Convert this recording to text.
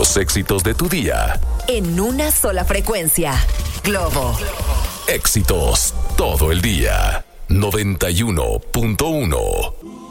Los éxitos de tu día. En una sola frecuencia. Globo. Éxitos todo el día. 91.1.